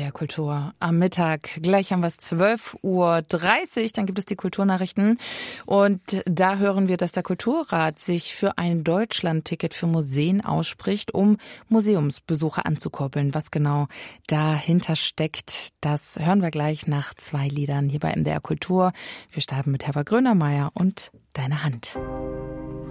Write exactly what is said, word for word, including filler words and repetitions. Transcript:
der Kultur am Mittag. Gleich haben wir es zwölf Uhr dreißig, dann gibt es die Kulturnachrichten. Und da hören wir, dass der Kulturrat sich für ein Deutschlandticket für Museen ausspricht, um Museumsbesucher anzukurbeln. Was genau dahinter steckt, das hören wir gleich nach zwei Liedern hier bei M D R Kultur. Wir starten mit Herbert Grönemeyer und Deine Hand.